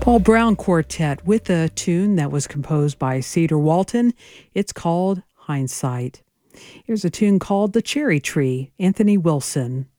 Paul Brown Quartet with a tune that was composed by Cedar Walton. It's called Hindsight. Here's a tune called The Cherry Tree, Anthony Wilson.